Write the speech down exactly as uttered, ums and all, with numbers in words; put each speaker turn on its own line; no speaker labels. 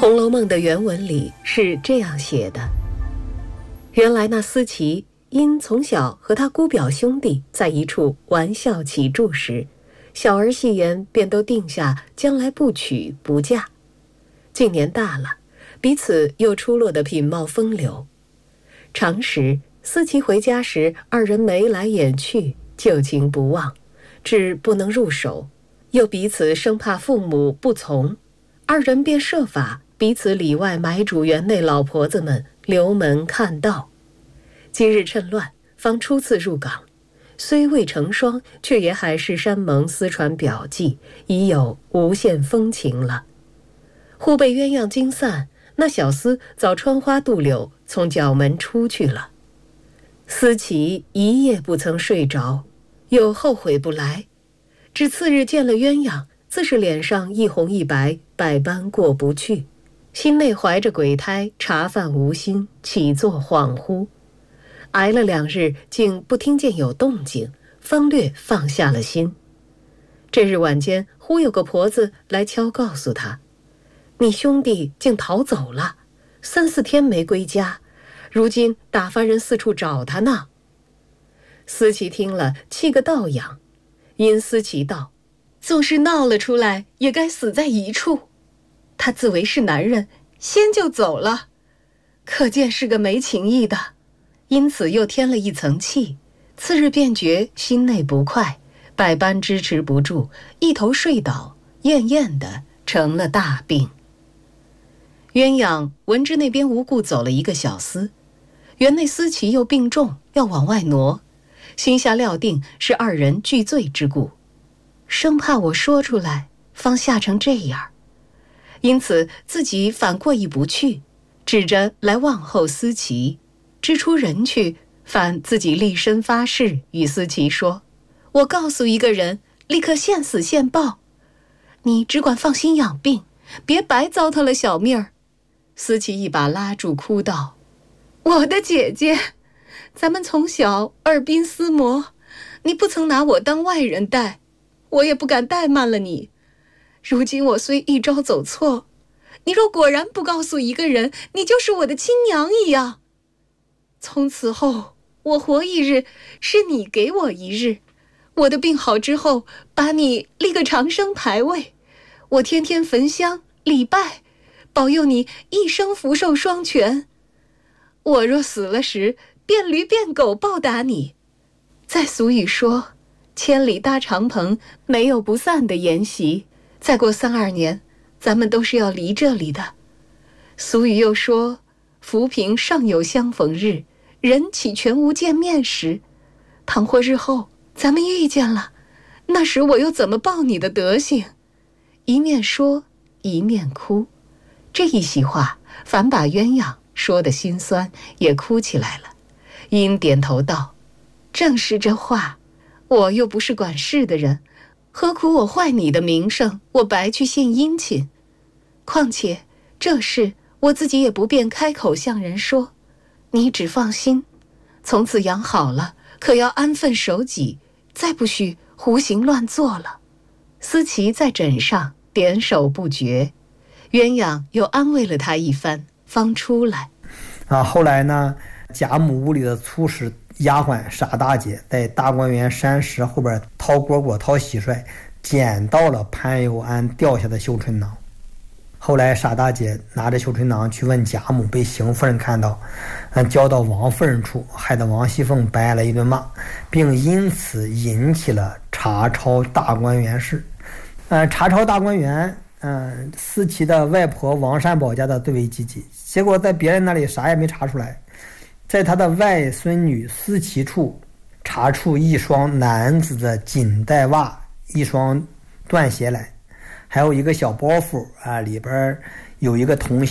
红楼梦的原文里是这样写的：原来那思琪因从小和他姑表兄弟在一处玩笑起住时，小儿戏言便都定下将来不娶不嫁。近年大了，彼此又出落得品貌风流。常时思琪回家时，二人眉来眼去，旧情不忘，至不能入手，又彼此生怕父母不从，二人便设法彼此里外买主园内老婆子们留门看道。今日趁乱方初次入港，虽未成双，却也海誓山盟，私传表记，已有无限风情了。忽被鸳鸯惊散，那小厮早穿花渡柳，从角门出去了。思琪一夜不曾睡着，又后悔不来，至次日见了鸳鸯，自是脸上一红一白，百般过不去，心内怀着鬼胎，茶饭无心，起坐恍惚。挨了两日，竟不听见有动静，方略放下了心。这日晚间，忽有个婆子来敲告诉他，你兄弟竟逃走了，三四天没归家，如今打发人四处找他呢。思琪听了，气个倒仰，因思琪道，纵是闹了出来，也该死在一处。他自为是男人，先就走了，可见是个没情义的，因此又添了一层气。次日便觉心内不快，百般支持不住，一头睡倒，厌厌的成了大病。鸳鸯闻知那边无故走了一个小厮，园内思琪又病重，要往外挪，心下料定是二人俱醉之故，生怕我说出来，方吓成这样，因此自己反过意不去，指着来望候思琪，支出人去，反自己立身发誓，与思琪说，我告诉一个人，立刻现死现报，你只管放心养病，别白糟蹋了小命儿。思琪一把拉住，哭道，我的姐姐，咱们从小耳鬓厮磨，你不曾拿我当外人待，我也不敢怠慢了你。如今我虽一朝走错，你若果然不告诉一个人，你就是我的亲娘一样。从此后我活一日，是你给我一日。我的病好之后，把你立个长生牌位，我天天焚香礼拜，保佑你一生福寿双全。我若死了时，变驴变狗报答你。再俗语说，千里搭长棚，没有不散的筵席。再过三二年，咱们都是要离这里的。俗语又说，浮萍尚有相逢日，人岂全无见面时。倘或日后咱们遇见了，那时我又怎么报你的德行？一面说一面哭，这一席话反把鸳鸯说得心酸，也哭起来了。因点头道，正是这话，我又不是管事的人，何苦我坏你的名声，我白去献殷勤。况且这事我自己也不便开口向人说，你只放心，从此养好了，可要安分守己，再不许胡行乱作了。思琪在枕上点首不绝，鸳鸯又安慰了他一番，方出来。
啊，后来呢，贾母屋里的粗使丫鬟傻大姐在大观园山石后边掏蝈蝈掏蟋蟀，捡到了潘有安掉下的绣春囊。后来傻大姐拿着绣春囊去问贾母，被邢夫人看到，嗯，交到王夫人处，害得王熙凤挨了一顿骂，并因此引起了查抄大观园事。呃，查抄大观园，嗯、呃，思琪的外婆王善保家的最为积极，结果在别人那里啥也没查出来，在他的外孙女思琪处查出一双男子的锦带袜，一双缎鞋来，还有一个小包袱啊，里边有一个铜